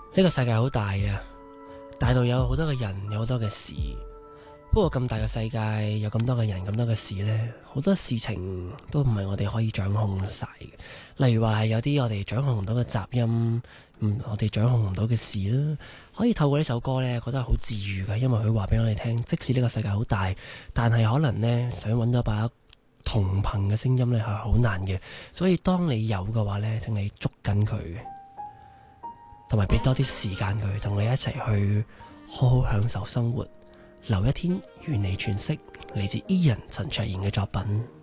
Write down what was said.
呢個世界好大啊，大到有好多嘅人，有好多嘅事。不過咁大嘅世界，有咁多嘅人，咁多嘅事呢，好多事情都唔係我哋可以掌控晒嘅。例如話係有啲我哋掌控唔到嘅雜音，我哋掌控唔到嘅事啦，可以透過呢首歌呢，覺得好治愈㗎，因為佢話俾我哋聽，即使呢個世界好大，但係可能呢，想揾到把同頻嘅聲音呢係好難嘅。所以當你有嘅話呢，請你捉緊佢。同埋俾多啲時間佢，同你一齊去好好享受生活。留一天，與你詮釋嚟自 Ian 陳卓賢嘅作品。